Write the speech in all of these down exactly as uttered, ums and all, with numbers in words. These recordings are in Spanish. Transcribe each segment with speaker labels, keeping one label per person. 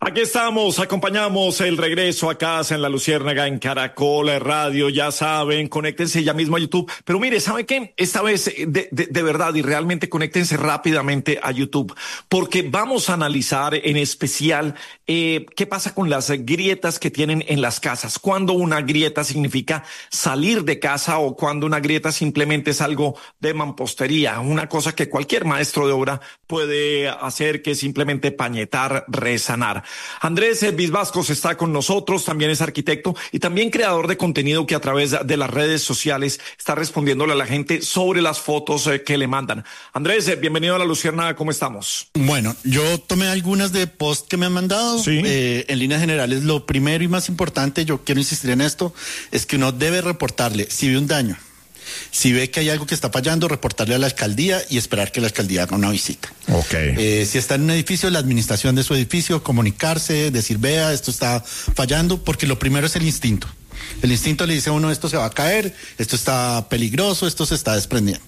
Speaker 1: Aquí estamos, acompañamos el regreso a casa en La Luciérnaga, en Caracol Radio, ya saben, conéctense ya mismo a YouTube, pero mire, ¿sabe qué? Esta vez, de, de, de verdad, y realmente conéctense rápidamente a YouTube, porque vamos a analizar en especial eh, qué pasa con las grietas que tienen en las casas, cuando una grieta significa salir de casa o cuando una grieta simplemente es algo de mampostería, una cosa que cualquier maestro de obra puede hacer, que es simplemente pañetar, resanar. Andrés Visvascos está con nosotros, también es arquitecto y también creador de contenido que a través de las redes sociales está respondiéndole a la gente sobre las fotos que le mandan. Andrés, bienvenido a La Luciérnaga, ¿cómo estamos?
Speaker 2: Bueno, yo tomé algunas de post que me han mandado.
Speaker 1: Sí.
Speaker 2: Eh, en líneas generales, lo primero y más importante, yo quiero insistir en esto, es que uno debe reportarle si ve un daño. Si ve que hay algo que está fallando, reportarle a la alcaldía y esperar que la alcaldía haga una visita.
Speaker 1: Okay.
Speaker 2: Eh, si está en un edificio, la administración de su edificio, comunicarse, decir, vea, esto está fallando, porque lo primero es el instinto. El instinto le dice a uno, esto se va a caer, esto está peligroso, esto se está desprendiendo.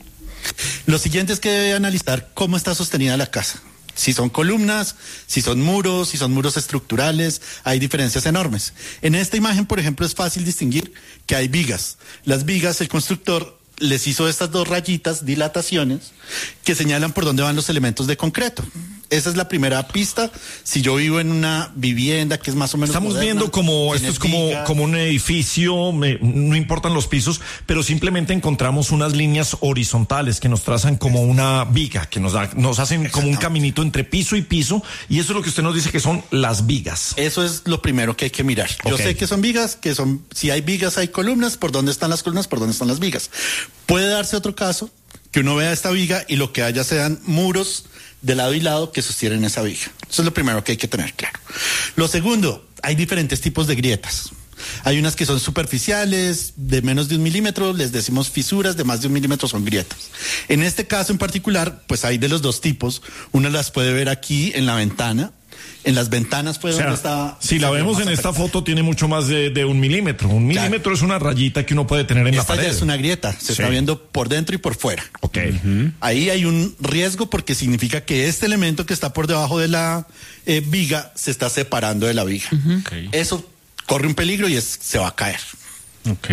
Speaker 2: Lo siguiente es que debe analizar cómo está sostenida la casa. Si son columnas, si son muros, si son muros estructurales, hay diferencias enormes. En esta imagen, por ejemplo, es fácil distinguir que hay vigas. Las vigas, el constructor les hizo estas dos rayitas, dilataciones, que señalan por dónde van los elementos de concreto. Esa es la primera pista. Si yo vivo en una vivienda que es más o menos
Speaker 1: Estamos
Speaker 2: moderna,
Speaker 1: viendo como esto es como, como un edificio, me, no importan los pisos, pero simplemente encontramos unas líneas horizontales que nos trazan como una viga, que nos, da, nos hacen como un caminito entre piso y piso, y eso es lo que usted nos dice que son las vigas.
Speaker 2: Eso es lo primero que hay que mirar. Yo
Speaker 1: Okay.
Speaker 2: sé que son vigas, que son, si hay vigas hay columnas, por dónde están las columnas, por dónde están las vigas. Puede darse otro caso, que uno vea esta viga y lo que haya sean muros de lado y lado que sostienen esa viga. Eso es lo primero que hay que tener claro. Lo segundo, hay diferentes tipos de grietas. Hay unas que son superficiales, de menos de un milímetro, les decimos fisuras, de más de un milímetro son grietas. En este caso en particular, pues hay de los dos tipos. Una las puede ver aquí en la ventana. En las ventanas puede
Speaker 1: o sea,
Speaker 2: ver esta...
Speaker 1: si la vemos en esta foto tiene mucho más de, de un milímetro. Un
Speaker 2: Claro.
Speaker 1: milímetro es una rayita que uno puede tener en
Speaker 2: Esta
Speaker 1: la pared.
Speaker 2: ya es una grieta, se
Speaker 1: Sí.
Speaker 2: está viendo por dentro y por fuera.
Speaker 1: Ok.
Speaker 2: Uh-huh. Ahí hay un riesgo porque significa que este elemento que está por debajo de la eh, viga se está separando de la viga.
Speaker 1: Uh-huh. Okay.
Speaker 2: Eso corre un peligro y es, se va a caer.
Speaker 1: Ok.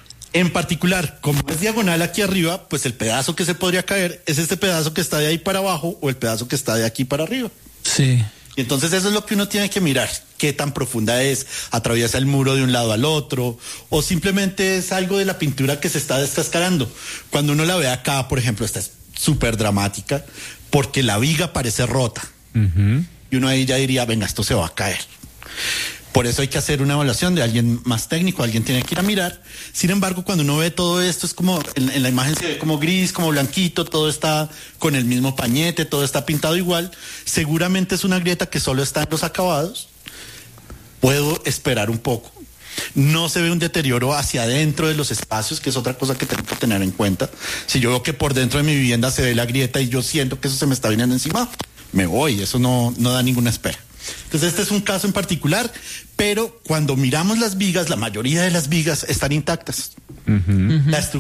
Speaker 2: En particular, como es diagonal aquí arriba, pues el pedazo que se podría caer es este pedazo que está de ahí para abajo o el pedazo que está de aquí para arriba.
Speaker 3: Sí.
Speaker 2: Y entonces eso es lo que uno tiene que mirar, qué tan profunda es, atraviesa el muro de un lado al otro, o simplemente es algo de la pintura que se está descascarando. Cuando uno la ve acá, por ejemplo, esta es súper dramática, porque la viga parece rota. Uh-huh. Y uno ahí ya diría, venga, esto se va a caer. Por eso hay que hacer una evaluación de alguien más técnico, alguien tiene que ir a mirar. Sin embargo, cuando uno ve todo esto, es como, en, en la imagen se ve como gris, como blanquito, todo está con el mismo pañete, todo está pintado igual. Seguramente es una grieta que solo está en los acabados. Puedo esperar un poco. No se ve un deterioro hacia adentro de los espacios, que es otra cosa que tengo que tener en cuenta. Si yo veo que por dentro de mi vivienda se ve la grieta y yo siento que eso se me está viniendo encima, me voy, eso no, no da ninguna espera. Entonces este es un caso en particular, pero cuando miramos las vigas, la mayoría de las vigas están intactas. Uh-huh. La estructura